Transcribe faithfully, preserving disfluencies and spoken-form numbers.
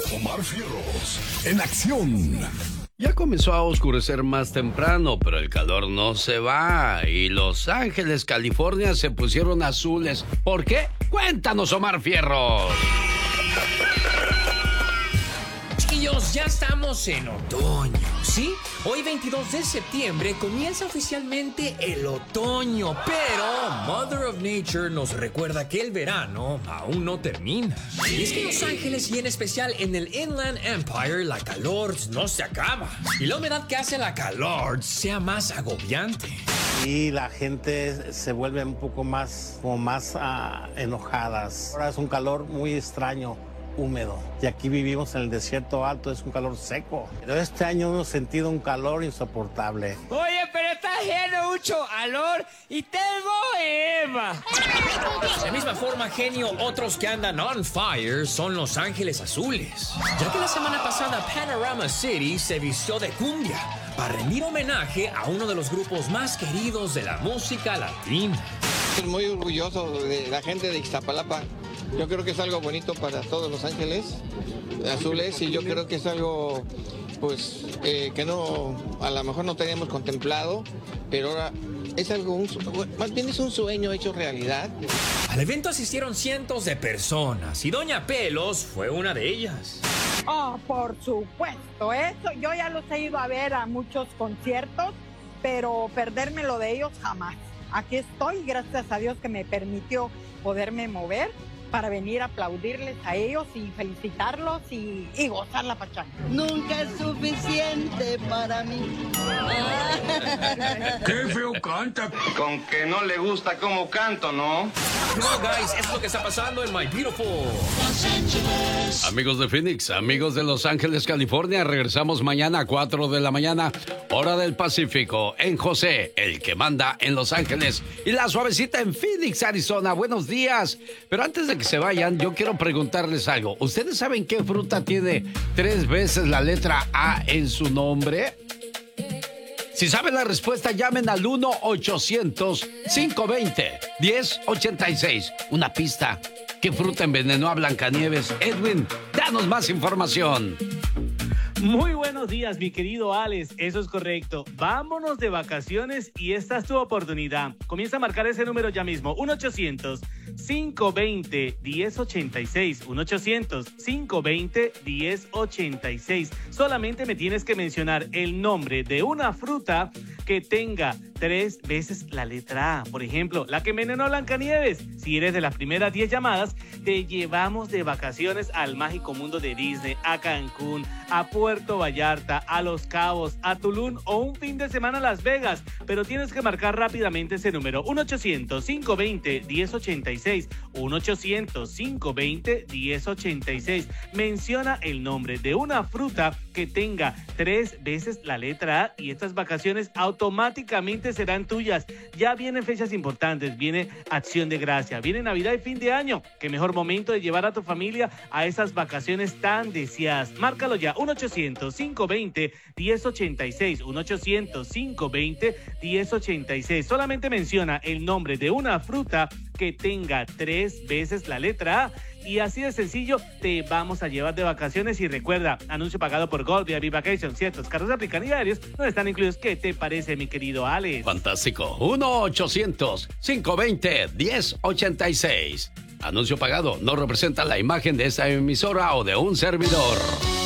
Omar Fierros, en acción. Ya comenzó a oscurecer más temprano, pero el calor no se va y Los Ángeles, California se pusieron azules. ¿Por qué? Cuéntanos, Omar Fierros. Chiquillos, ya estamos en otoño, ¿sí? Hoy veintidós de septiembre comienza oficialmente el otoño, pero Mother of Nature nos recuerda que el verano aún no termina. Y es que en Los Ángeles y en especial en el Inland Empire la calor no se acaba. Y la humedad que hace la calor sea más agobiante. Y la gente se vuelve un poco más, como más uh, enojadas. Ahora es un calor muy extraño, húmedo. Y aquí vivimos en el desierto alto, es un calor seco. Pero este año hemos sentido un calor insoportable. Oye, pero está haciendo mucho calor y tengo Eva. De la misma forma, genio, otros que andan on fire son Los Ángeles Azules. Ya que la semana pasada Panorama City se vistió de cumbia para rendir homenaje a uno de los grupos más queridos de la música latina. Estoy muy orgulloso de la gente de Iztapalapa. Yo creo que es algo bonito para todos Los Ángeles Azules y yo creo que es algo pues eh, que no, a lo mejor no teníamos contemplado, pero ahora es algo, un, más bien es un sueño hecho realidad. Al evento asistieron cientos de personas y Doña Pelos fue una de ellas. Oh, por supuesto, eso yo ya los he ido a ver a muchos conciertos, pero perdérmelo de ellos jamás. Aquí estoy, gracias a Dios que me permitió poderme mover para venir a aplaudirles a ellos y felicitarlos y, y gozar la pachanga. Nunca es suficiente para mí. ¡Qué feo canta! Con que no le gusta cómo canto, ¿no? No, guys, es lo que está pasando en My Beautiful Amigos de Phoenix, amigos de Los Ángeles, California, regresamos mañana a cuatro de la mañana, hora del Pacífico, en José, el que manda en Los Ángeles, y la suavecita en Phoenix, Arizona. Buenos días. Pero antes de que se vayan, yo quiero preguntarles algo. ¿Ustedes saben qué fruta tiene tres veces la letra A en su nombre? Si saben la respuesta, llamen al uno ochocientos, cinco veinte, diez ochenta y seis. Una pista. ¿Qué fruta envenenó a Blancanieves? Edwin, danos más información. Muy buenos días, mi querido Alex. Eso es correcto. Vámonos de vacaciones y esta es tu oportunidad. Comienza a marcar ese número ya mismo. uno ochocientos, cinco veinte, diez ochenta y seis. uno ochocientos, cinco veinte, diez ochenta y seis. Solamente me tienes que mencionar el nombre de una fruta que tenga tres veces la letra A. Por ejemplo, la que envenenó a Blancanieves. Si eres de las primeras diez llamadas, te llevamos de vacaciones al mágico mundo de Disney, a Cancún, a Puerto Vallarta, a Los Cabos, a Tulum o un fin de semana a Las Vegas. Pero tienes que marcar rápidamente ese número. uno ochocientos, cinco veinte, diez ochenta y seis. uno ochocientos, cinco veinte, diez ochenta y seis. Menciona el nombre de una fruta que tenga tres veces la letra A y estas vacaciones automáticamente serán tuyas. Ya vienen fechas importantes, viene Acción de Gracia, viene Navidad y fin de año. Qué mejor momento de llevar a tu familia a esas vacaciones tan deseadas. Márcalo ya, uno ochocientos, cinco veinte, diez ochenta y seis. uno ochocientos, cinco veinte, diez ochenta y seis. Solamente menciona el nombre de una fruta que tenga tres veces la letra A. Y así de sencillo te vamos a llevar de vacaciones. Y recuerda, anuncio pagado por Gold V I P Vacation. Ciertos carros aplican diarios no están incluidos. ¿Qué te parece, mi querido Alex? Fantástico. uno ochocientos, cinco veinte, diez ochenta y seis. Anuncio pagado no representa la imagen de esta emisora o de un servidor.